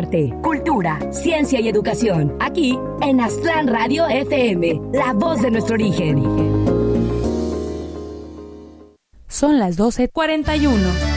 arte, cultura, ciencia y educación. Aquí en Aztlán Radio FM, la voz de nuestro origen. Son las 12:41.